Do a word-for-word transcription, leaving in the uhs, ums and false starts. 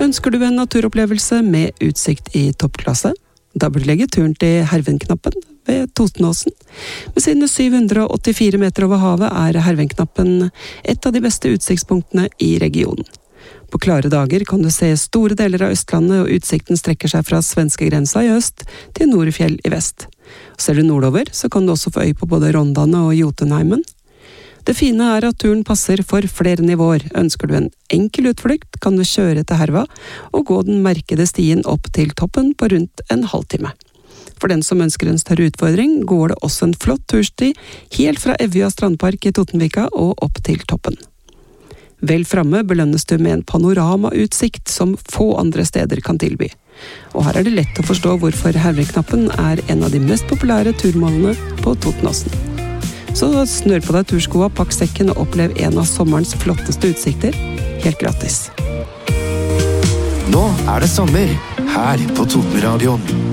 Ønsker du en naturopplevelse med utsikt i toppklasse? Da bør du legge turen til Hervenknappen ved Totenåsen. Med sine syv hundre og åttifire meter over havet er Hervenknappen et av de beste utsiktspunktene i regionen. På klare dager kan du se store deler av Østlandet, og utsikten strekker seg fra svenskegrensa i øst til Norefjell i vest. Ser du nordover, så kan du også få øy på både Rondane og Jotunheimen. Det fine er at turen passer for flere nivåer. Ønsker du en enkel utflukt, kan du kjøre til Herva og gå den merkede stien opp til toppen på rundt en halvtime. For den som ønsker en større utfordring, går det også en flott tursti helt fra Evja strandpark i Totenvika og opp til toppen. Vel framme belønnes du med en panoramautsikt som få andre steder kan tilby. Og her er det lett å forstå hvorfor Hervenknappen er en av de mest populære turmålene på Totenåsen. Så snør på deg turskoa, pakk sekken og opplev en av sommerens flotteste utsikter, helt gratis. Nå er det sommer, her på Totenradioen.